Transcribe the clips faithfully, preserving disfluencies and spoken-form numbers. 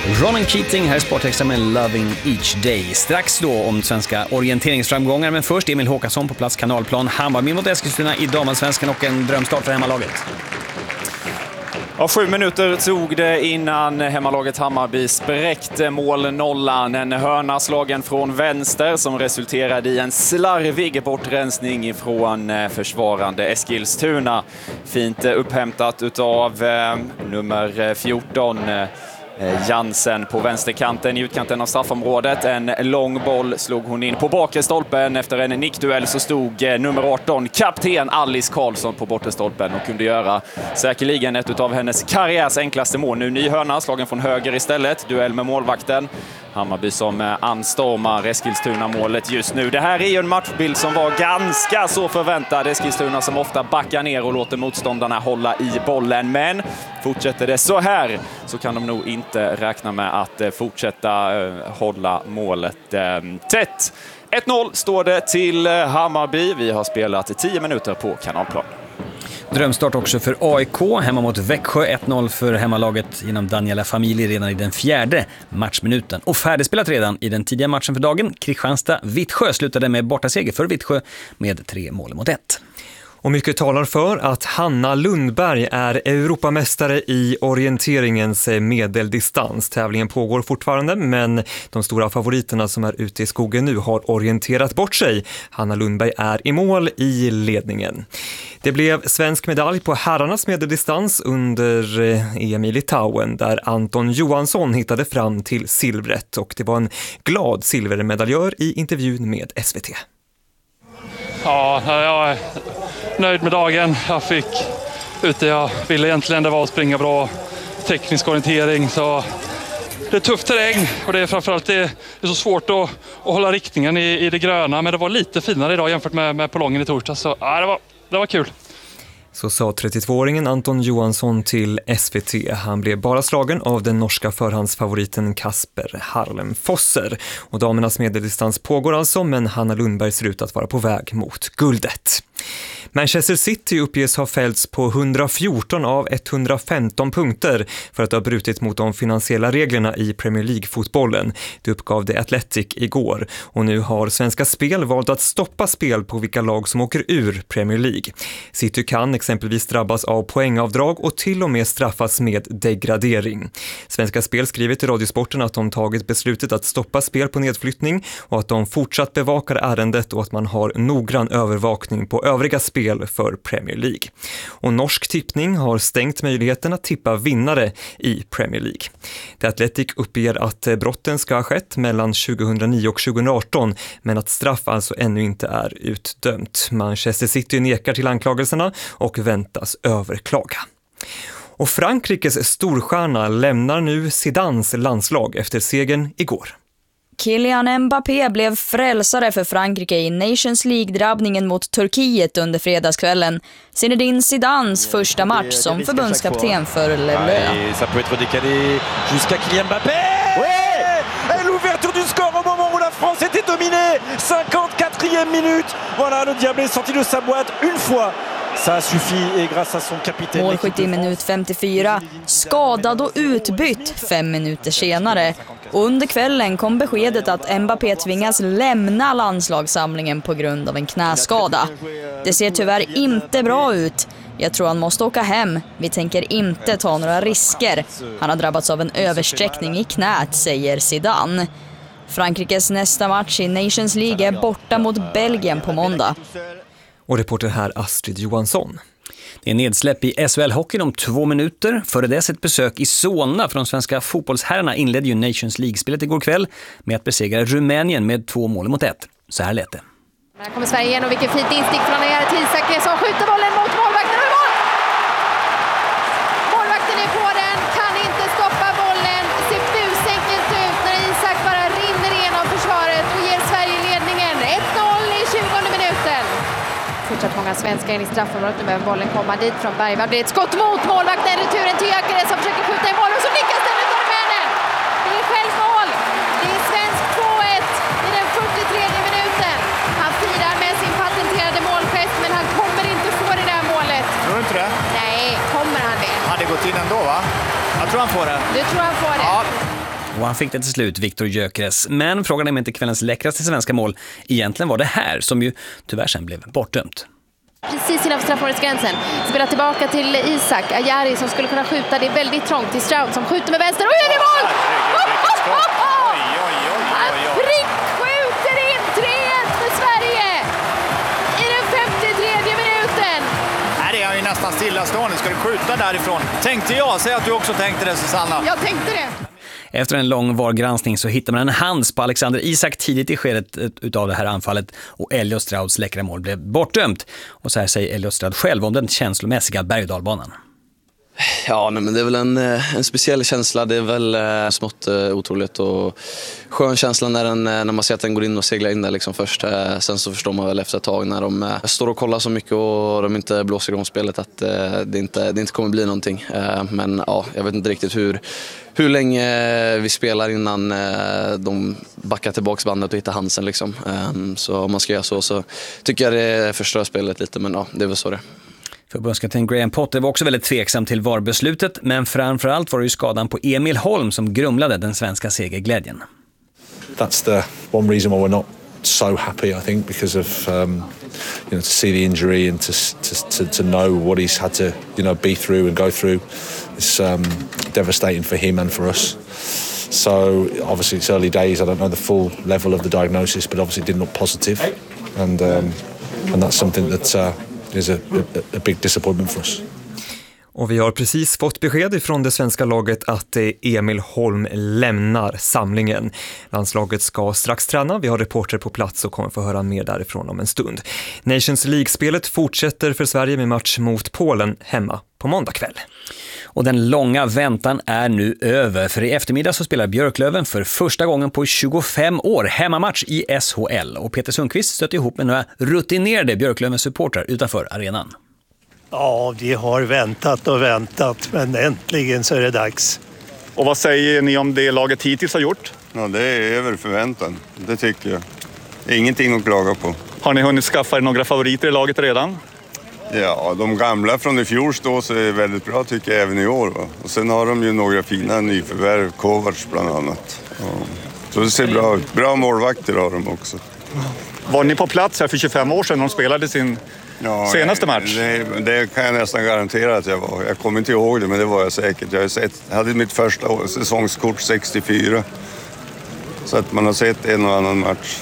Ronan Keating här i Sportextra med Loving Each Day. Strax då om svenska orienteringsframgångar, men först Emil Håkansson på plats kanalplan. Hammarby mot Eskilstuna i damallsvenskan och en drömstart för hemmalaget. Ja, sju minuter tog det innan hemmalaget Hammarby spräckte målnollan. En hörna slagen från vänster som resulterade i en slarvig bortrensning från försvarande Eskilstuna. Fint upphämtat utav eh, nummer fjorton. Jansen på vänsterkanten i utkanten av straffområdet. En lång boll slog hon in på bakre stolpen. Efter en nickduell så stod nummer arton, kapten Alice Karlsson, på bortre stolpen och kunde göra säkerligen ett av hennes karriärs enklaste mål. Nu ny hörna, slagen från höger istället. Duell med målvakten. Hammarby som anstormar Eskilstuna-målet just nu. Det här är ju en matchbild som var ganska så förväntad. Eskilstuna som ofta backar ner och låter motståndarna hålla i bollen. Men fortsätter det så här så kan de nog inte räkna med att fortsätta hålla målet tätt. ett noll står det till Hammarby. Vi har spelat tio minuter på kanalplan. Drömstart också för A I K hemma mot Växjö. ett noll för hemmalaget genom Daniela Familji redan i den fjärde matchminuten. Och färdigspelat redan i den tidiga matchen för dagen. Kristianstad-Vittsjö slutade med bortaseger för Vittsjö med tre mål mot ett. Och mycket talar för att Hanna Lundberg är Europamästare i orienteringens medeldistans. Tävlingen pågår fortfarande, men de stora favoriterna som är ute i skogen nu har orienterat bort sig. Hanna Lundberg är i mål i ledningen. Det blev svensk medalj på herrarnas medeldistans under E M i Litauen där Anton Johansson hittade fram till silvret, och det var en glad silvermedaljör i intervjun med S V T. Ja, jag är nöjd med dagen. Jag fick ut det jag ville egentligen. Det var att springa bra, teknisk orientering. Så det är tufft terräng och det är framförallt det är så svårt att, att hålla riktningen i, i det gröna. Men det var lite finare idag jämfört med, med Polongen i torsdag. Så ja, det var, det var kul. Så sa trettiotvååringen Anton Johansson till S V T. Han blev bara slagen av den norska förhandsfavoriten Kasper Harlem-Fosser. Och damernas medeldistans pågår alltså, men Hanna Lundberg ser ut att vara på väg mot guldet. Manchester City uppges ha fällts på hundrafjorton av etthundrafemton punkter för att ha brutit mot de finansiella reglerna i Premier League-fotbollen. Det uppgav The Athletic igår. Och nu har Svenska Spel valt att stoppa spel på vilka lag som åker ur Premier League. City kan exempelvis drabbas av poängavdrag och till och med straffas med degradering. Svenska Spel skriver till Radiosporten att de tagit beslutet att stoppa spel på nedflyttning och att de fortsatt bevakar ärendet och att man har noggrann övervakning på övriga spel för Premier League. Och norsk tippning har stängt möjligheten att tippa vinnare i Premier League. The Athletic uppger att brotten ska ha skett mellan tjugohundranio och tjugohundraarton, men att straff alltså ännu inte är utdömt. Manchester City nekar till anklagelserna och väntas överklaga. Och Frankrikes storstjärna lämnar nu Zidanes landslag efter segern igår. Kylian Mbappé blev frälsare för Frankrike i Nations League-drabbningen mot Turkiet under fredagskvällen. Zinedine Zidanes första match som förbundskapten för Le Bleu. Ça peut être décalé jusqu'à Kylian Mbappé. Ouais! Et l'ouverture du score au moment où la France était dominée. cinquante-quatrième minute. Voilà, le diable est sorti de sa boîte une fois. Målskytt i minut femtiofyra, skadad och utbytt fem minuter senare. Och under kvällen kom beskedet att Mbappé tvingas lämna landslagssamlingen på grund av en knäskada. Det ser tyvärr inte bra ut. Jag tror han måste åka hem. Vi tänker inte ta några risker. Han har drabbats av en översträckning i knät, säger Zidane. Frankrikes nästa match i Nations League är borta mot Belgien på måndag. Och reporter här Astrid Johansson. Det är nedsläpp i S H L-hockeyn om två minuter. Före dess ett besök i Solna från svenska fotbollsherrarna inledde ju Nations League-spelet igår kväll med att besegra Rumänien med två mål mot ett. Så här lät det. Här kommer Sverige igen och vilken fint instick från Anna Tilsake som skjuter bollen mot målvakten och mål! Målvakten är på den, kan inte stoppa bollen. Ser busenkelt ut när Isak bara rinner igenom försvaret och ger Sverige ledningen. ett noll i tjugonde minuten. Fortsatt många svenskar in i straffområdet. Nu behöver bollen komma dit från Bergvall. Det blir ett skott mot målvakten. Returen till Gyökeres som försöker skjuta i mål och så lyckas den utav männen. Det är självmål. Det är svensk två ett i den fyrtiotredje minuten. Han firar med sin patenterade målgest, men han kommer inte få det där målet. Tror du inte det? Nej, kommer han det? Han hade gått in ändå, va? Jag tror han får det. Du tror han får det? Ja. Och han fick det till slut, Viktor Gyökeres. Men frågan är om inte kvällens läckraste svenska mål egentligen var det här, som ju tyvärr sen blev bortdömt. Precis innanför straffområdesgränsen. Spelar tillbaka till Isak Ajari som skulle kunna skjuta. Det är väldigt trångt till Stroud som skjuter med vänster. Och är det mål! Han prickskjuter in tre ett för Sverige i den femtiotredje minuten. Nej, det är ju nästan stillastående. Ska du skjuta därifrån? Tänkte jag. Säg att du också tänkte det, Susanna. Jag tänkte det. Efter en lång VAR-granskning så hittar man en hands på Alexander Isak tidigt i skedet utav det här anfallet och Elliot Strouds läckra mål blev bortdömt. Och så här säger Elliot Stroud själv om den känslomässiga berg- och dalbanan. Ja, nej, men det är väl en, en speciell känsla. Det är väl eh, smått eh, otroligt och skön känsla när, den, när man ser att den går in och seglar in där liksom först. Eh, sen så förstår man väl efter ett tag när de eh, står och kollar så mycket och de inte blåser igång spelet att eh, det, inte, det inte kommer bli någonting. Eh, men ja, jag vet inte riktigt hur, hur länge vi spelar innan eh, de backar tillbaka bandet och hittar Hansen. Liksom. Eh, så om man ska göra så så tycker jag det förstör spelet lite, men ja, det är väl så det. Förbundskapten Graham Potter var också väldigt tveksam till V A R-beslutet, men framförallt var det ju skadan på Emil Holm som grumlade den svenska segerglädjen. That's the one reason why we're not so happy, I think, because of um, you know, to see the injury and to, to to to know what he's had to you know be through and go through. It's um, devastating for him and for us. So obviously it's early days. I don't know the full level of the diagnosis, but obviously it did look positive, and um, and that's something that. Uh, is a, a, a big disappointment for us. Och vi har precis fått besked ifrån det svenska laget att Emil Holm lämnar samlingen. Landslaget ska strax träna. Vi har reporter på plats och kommer få höra mer därifrån om en stund. Nations League-spelet fortsätter för Sverige med match mot Polen hemma på måndag kväll. Och den långa väntan är nu över, för i eftermiddag så spelar Björklöven för första gången på tjugofem år hemmamatch i S H L. Och Peter Sundqvist stötte ihop med några rutinerade Björklöven-supportrar utanför arenan. Ja, vi har väntat och väntat, men äntligen så är det dags. Och vad säger ni om det laget hittills har gjort? Ja, det är över förväntan, det tycker jag. Ingenting att klaga på. Har ni hunnit skaffa er några favoriter i laget redan? Ja, de gamla från i fjol står sig väldigt bra tycker jag även i år. Va? Och sen har de ju några fina nyförvärv, Kovacs bland annat. Ja. Så det ser bra ut. Bra målvakter har de också. Var ni på plats här för tjugofem år sedan när de spelade sin ja, senaste match? Det, det kan jag nästan garantera att jag var. Jag kommer inte ihåg det, men det var jag säkert. Jag har sett, hade mitt första säsongskort sextiofyra. Så att man har sett en och annan match.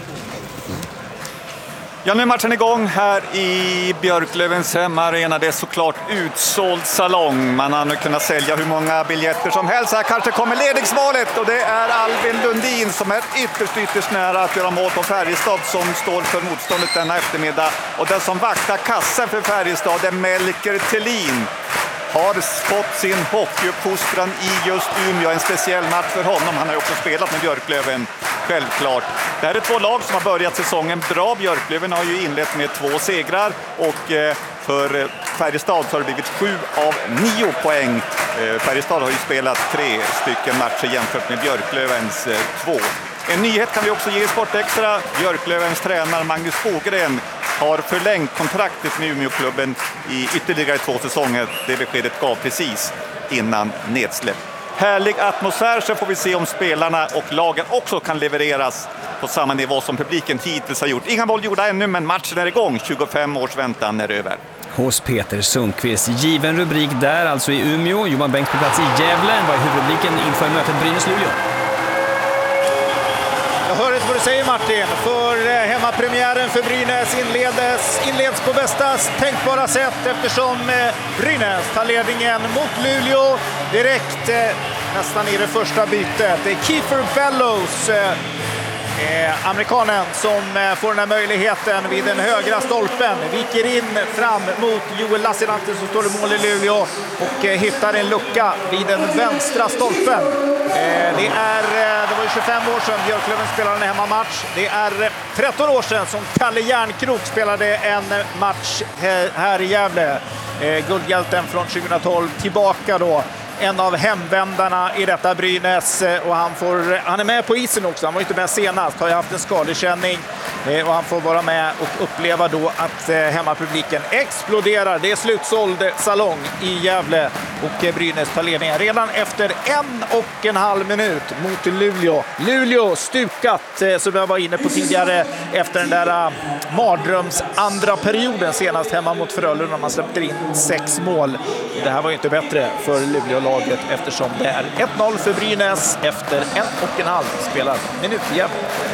Ja, nu är matchen igång här i Björklövens hemmaarena. Det är såklart utsåld salong. Man har nu kunnat sälja hur många biljetter som helst. Här kanske kommer ledningsmålet och det är Albin Lundin som är ytterst, ytterst nära att göra mål på Färjestad som står för motståndet denna eftermiddag. Och den som vaktar kassen för Färjestad är Melker Thelin. Har fått sin hockeyuppfostran i just Umeå, en speciell match för honom. Han har ju också spelat med Björklöven, självklart. Det här är två lag som har börjat säsongen bra. Björklöven har ju inlett med två segrar och för Färjestad så har det blivit sju av nio poäng. Färjestad har ju spelat tre stycken matcher jämfört med Björklövens två. En nyhet kan vi också ge i Sportextra. Björklövens tränare Magnus Fogren har förlängt kontraktet med Umeåklubben i ytterligare två säsonger. Det beskedet gav precis innan nedsläpp. Härlig atmosfär, så får vi se om spelarna och lagen också kan levereras på samma nivå som publiken hittills har gjort. Inga mål gjorda ännu, men matchen är igång. tjugofem års väntan är över. Hos Peter Sundqvist. Given rubrik där, alltså i Umeå. Johan Bengts på plats i Gävle. Vad är huvudrubriken inför mötet Brynäs-Luleå? Jag hör inte vad du säger, Martin. För hemmapremiären för Brynäs inleds, inleds på bästa tänkbara sätt eftersom Brynäs tar ledningen mot Luleå direkt nästan i det första bytet. Det är Kiefer Bellows, eh, amerikanen, som får den här möjligheten vid den högra stolpen. Viker in fram mot Joel Lassinantti som står i mål i Luleå och eh, hittar en lucka vid den vänstra stolpen. Eh, det, är, det var ju tjugofem år sedan Björklöven spelade en hemmamatch. Det är tretton år sedan som Kalle Järnkrok spelade en match här i Gävle. Eh, guldhjälten från tjugohundratolv tillbaka då. En av hemvändarna i detta Brynäs, och han, får, han är med på isen också. Han var inte med senast, har ju haft en skadekänning. Och han får vara med och uppleva då att hemmapubliken exploderar. Det är slutsåld salong i Gävle och Brynäs tar ledningen redan efter en och en halv minut mot Luleå. Luleå stukat, som jag var inne på tidigare, efter den där mardröms andra perioden senast hemma mot Frölunda när man släppte in sex mål. Det här var ju inte bättre för Luleå-laget eftersom det är ett noll för Brynäs efter en och en halv spelad minut igen.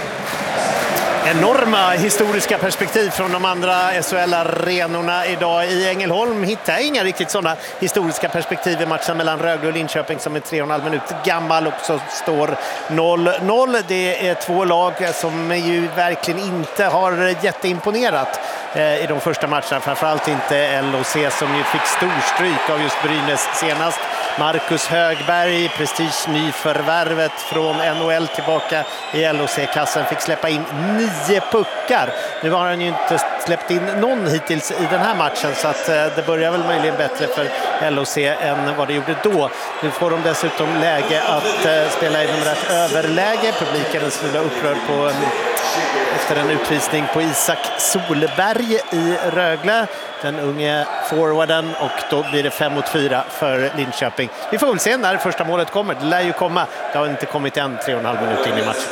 Enorma historiska perspektiv från de andra S H L-arenorna idag. I Ängelholm hittar jag inga riktigt sådana historiska perspektiv i matchen mellan Rögle och Linköping som är tre och en halv minut gammal och så står noll noll. Det är två lag som ju verkligen inte har jätteimponerat i de första matcherna. Framförallt inte L O C som ju fick storstryk av just Brynäs senast. Marcus Högberg, prestige nyförvärvet från N H L tillbaka i L O C-kassen, fick släppa in nio puckar. Nu har han ju inte släppt in någon hittills i den här matchen så att det börjar väl möjligen bättre för L O C än vad det gjorde då. Nu får de dessutom läge att spela i en rätt överläge. Publiken är smula upprörd på efter en utvisning på Isak Solberg i Rögle, den unge forwarden, och då blir det fem mot fyra för Linköping. Vi får väl se när första målet kommer. Det lär ju komma. Det har inte kommit än tre och en halv minut in i matchen.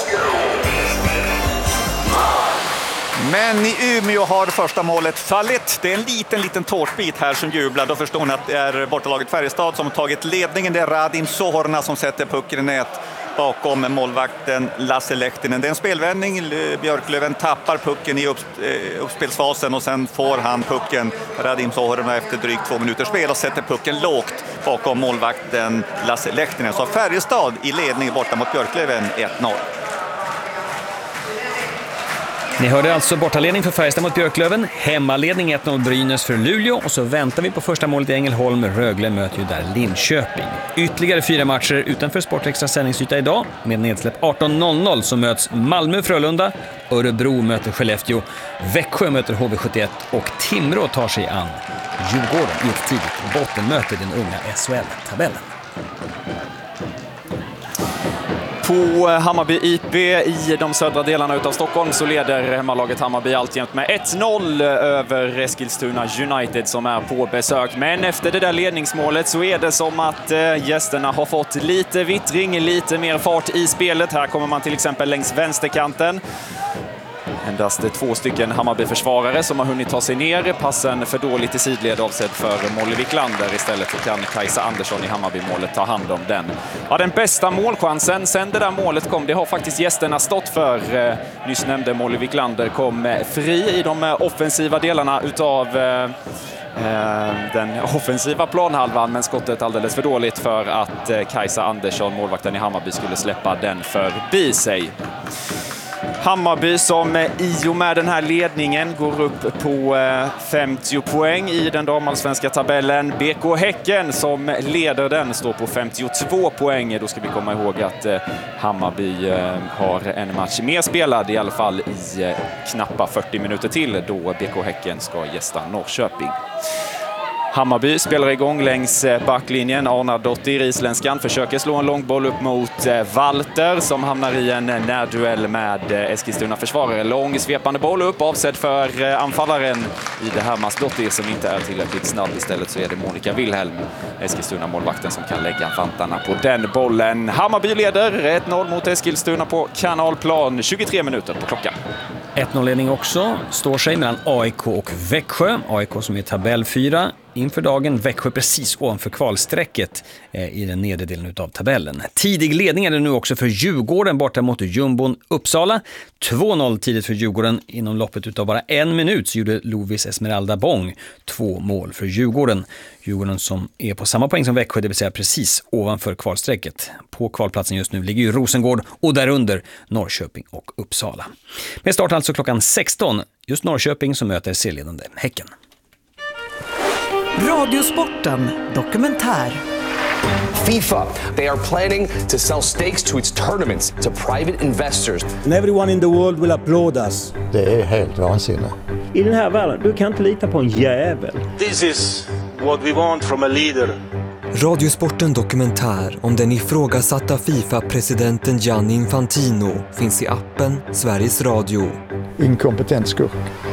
Men i Umeå har första målet fallit. Det är en liten, liten tårtbit här som jublar. Då förstår ni att det är bortalaget Färjestad som har tagit ledningen. Det är Radim Sohorna som sätter pucken i nät bakom målvakten Lasse Lehtinen. Det är en spelvändning. Björklöven tappar pucken i upp, eh, uppspelsfasen och sen får han pucken, Radim Sohorna, efter drygt två minuters spel och sätter pucken lågt bakom målvakten Lasse Lehtinen. Så Färjestad i ledning borta mot Björklöven ett noll. Ni hörde alltså bortaledning för Färjestad mot Björklöven, hemmaledning ett noll Brynäs för Luleå, och så väntar vi på första målet i Ängelholm. Rögle möter ju där Linköping. Ytterligare fyra matcher utanför Sportextra sändningsyta idag med nedsläpp arton noll noll, så möts Malmö Frölunda, Örebro möter Skellefteå, Växjö möter H V sjuttioett och Timrå tar sig an Djurgården i ett tidigt bottenmöte i den unga S H L-tabellen. På Hammarby I P i de södra delarna utav Stockholm så leder hemmalaget Hammarby alltjämt med ett noll över Eskilstuna United som är på besök. Men efter det där ledningsmålet så är det som att gästerna har fått lite vittring, lite mer fart i spelet. Här kommer man till exempel längs vänsterkanten. Endast två stycken Hammarby-försvarare som har hunnit ta sig ner. Passen för dåligt i sidled avsedd för Molly Wiklander. Istället så kan Kajsa Andersson i Hammarby-målet ta hand om den. Ja, den bästa målchansen sen det där målet kom, det har faktiskt gästerna stått för. Eh, nyss nämnde Molly Wiklander kom fri i de offensiva delarna utav eh, den offensiva planhalvan, men skottet alldeles för dåligt för att eh, Kajsa Andersson, målvakten i Hammarby, skulle släppa den förbi sig. Hammarby som i och med den här ledningen går upp på femtio poäng i den damallsvenska tabellen. B K Häcken som leder den står på femtiotvå poäng. Då ska vi komma ihåg att Hammarby har en match mer spelad, i alla fall i knappa fyrtio minuter till, då B K Häcken ska gästa Norrköping. Hammarby spelar igång längs backlinjen. Arnardottir, isländskan, försöker slå en långboll upp mot Walter som hamnar i en närduell med Eskilstuna försvarare. Lång svepande boll upp, avsedd för anfallaren i det här Masdottir som inte är tillräckligt snabb. Istället så är det Monica Wilhelm, Eskilstuna målvakten, som kan lägga vantarna på den bollen. Hammarby leder ett noll mot Eskilstuna på Kanalplan. tjugotre minuter på klockan. ett noll-ledning också står sig mellan A I K och Växjö. A I K som är tabell fyra inför dagen, Växjö precis ovanför kvalsträcket eh, i den nedre delen av tabellen. Tidig ledning är det nu också för Djurgården borta mot Jumbon Uppsala. två noll tidigt för Djurgården. Inom loppet utav bara en minut så gjorde Lovis Esmeralda Bång två mål för Djurgården. Djurgården som är på samma poäng som Växjö, det vill säga precis ovanför kvalsträcket. På kvalplatsen just nu ligger ju Rosengård och därunder Norrköping och Uppsala. Med start alltså klockan sexton, just Norrköping som möter serieledande Häcken. Radiosporten dokumentär. FIFA, they are planning to sell stakes to its tournaments to private investors. And everyone in the world will applaud us. Det är helt vansinnigt. I den här världen, du kan inte lita på en jävel. This is what we want from a leader. Radiosporten Dokumentär om den ifrågasatta FIFA-presidenten Gianni Infantino finns i appen Sveriges Radio. Inkompetent skurk.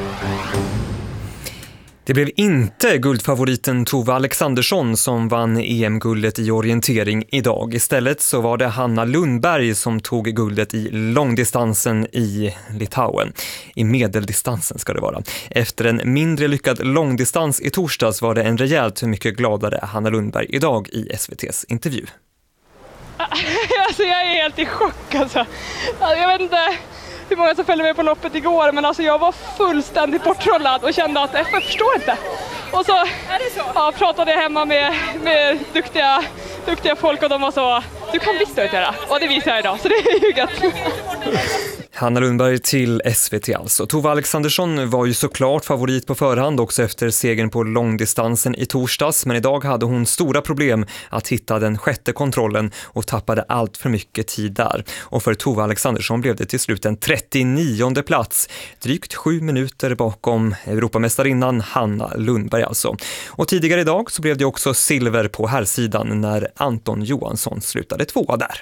Det blev inte guldfavoriten Tove Alexandersson som vann E M-guldet i orientering idag. Istället så var det Hanna Lundberg som tog guldet i långdistansen i Litauen. I medeldistansen ska det vara. Efter en mindre lyckad långdistans i torsdags var det en rejält mycket gladare Hanna Lundberg idag i S V T:s intervju. Alltså jag är helt i chock alltså. Jag vet inte hur många som följde med på loppet igår, men alltså jag var fullständigt borttrollad och kände att jag förstår inte. Och så, ja, pratade jag hemma med, med duktiga, duktiga folk och de var så, du kan visst utgöra. Och det visar jag idag, så det är ju gött. Hanna Lundberg till S V T alltså. Tove Alexandersson var ju såklart favorit på förhand också efter segern på långdistansen i torsdags, men idag hade hon stora problem att hitta den sjätte kontrollen och tappade allt för mycket tid där. Och för Tove Alexandersson blev det till slut en trettionionde plats, drygt sju minuter bakom Europamästarinnan Hanna Lundberg alltså. Och tidigare idag så blev det också silver på herrsidan när Anton Johansson slutade tvåa där.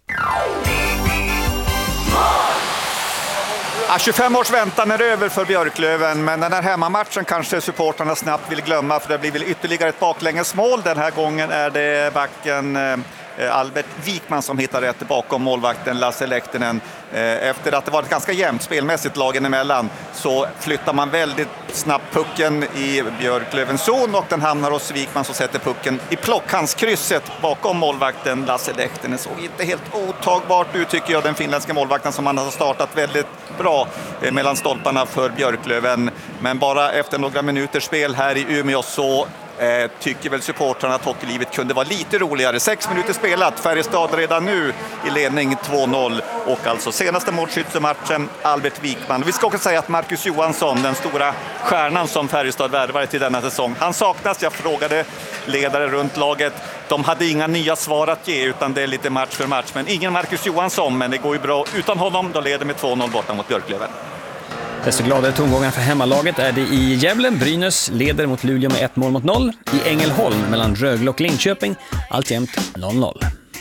Ja, tjugofem års väntan är över för Björklöven, men den här hemmamatchen kanske supportarna snabbt vill glömma, för det blir väl ytterligare ett baklängesmål. Den här gången är det backen Albert Wikman som hittar rätt bakom målvakten Lasse Lehtinen. Efter att det var ett ganska jämnt spelmässigt lagen emellan så flyttar man väldigt snabbt pucken i Björklövens zon och den hamnar hos Wikman som sätter pucken i plockhandskrysset bakom målvakten Lasse Lehtinen. Såg inte helt otagbart ut tycker jag, den finländska målvakten som man har startat väldigt bra mellan stolparna för Björklöven. Men bara efter några minuters spel här i Umeå så Eh, tycker väl supportrarna att hockeylivet kunde vara lite roligare. Sex minuter spelat, Färjestad redan nu i ledning två noll och alltså senaste målskyttematchen Albert Wikman. Vi ska också säga att Marcus Johansson, den stora stjärnan som Färjestad värvade till denna säsong, han saknas. Jag frågade ledare runt laget, de hade inga nya svar att ge utan det är lite match för match, men ingen Marcus Johansson, men det går ju bra utan honom. Då leder med två noll borta mot Björklöven. Desto gladare tongångar för hemmalaget är det i Gävle. Brynäs leder mot Luleå med ett mål mot noll. I Ängelholm mellan Rögle och Linköping, alltjämt noll noll.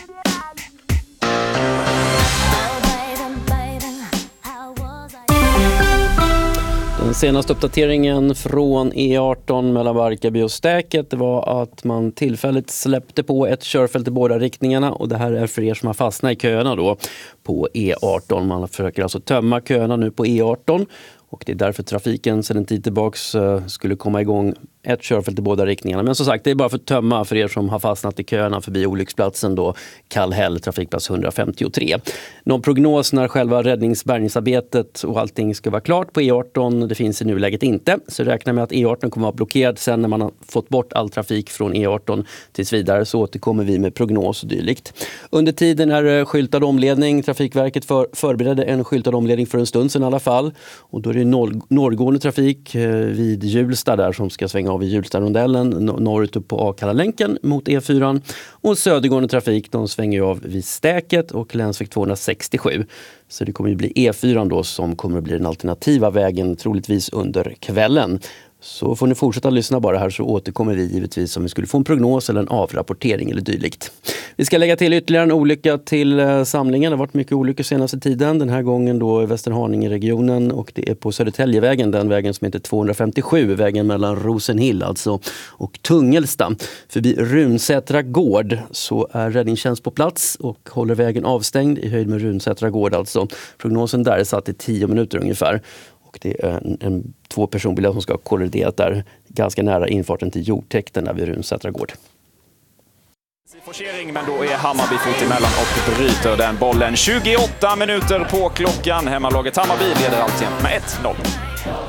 Den senaste uppdateringen från E arton mellan Barkarby och Stäket var att man tillfälligt släppte på ett körfält i båda riktningarna, och det här är för er som har fastnat i köerna då på E arton. Man försöker alltså tömma köerna nu på E arton. Och det är därför trafiken sedan en tid tillbaks skulle komma igång ett körfält i båda riktningarna. Men som sagt, det är bara för att tömma för er som har fastnat i köerna förbi olycksplatsen då, Kallhäll, trafikplats hundrafemtiotre. Någon prognos när själva räddningsbärgningsarbetet och allting ska vara klart på E arton, det finns i nuläget inte. Så räknar med att E arton kommer att vara blockerad sen när man har fått bort all trafik från E arton tills vidare, så återkommer vi med prognos och dylikt. Under tiden är det skyltad omledning. Trafikverket för, förberedde en skyltad omledning för en stund sedan i alla fall. Och då är det norr, norrgående trafik eh, vid Hjulsta där som ska svänga av i Hjulsta-rondellen norrut upp på Akalla-länken mot E fyra, och södergående trafik de svänger av vid Stäket och länsväg tvåhundrasextiosju. Så det kommer ju bli E fyra då som kommer att bli den alternativa vägen troligtvis under kvällen. Så får ni fortsätta lyssna bara här, så återkommer vi givetvis om vi skulle få en prognos eller en avrapportering eller dylikt. Vi ska lägga till ytterligare en olycka till eh, samlingen. Det har varit mycket olyckor senaste tiden. Den här gången då i Västerhaninge-regionen, och det är på Södertäljevägen, den vägen som heter tvåhundrafemtiosju, vägen mellan Rosenhill alltså och Tungelsta. Förbi Runsätra gård så är räddningstjänst på plats och håller vägen avstängd i höjd med Runsätra gård alltså. Prognosen där är satt i tio minuter ungefär. Och det är en, en två personbilar som ska ha kolliderat där ganska nära infarten till jordtäkten där vid Runsätra gård. Forcering, men då är Hammarby fot emellan och bryter den bollen. tjugoåtta minuter på klockan. Hemmalaget Hammarby leder alltjämt med ett noll.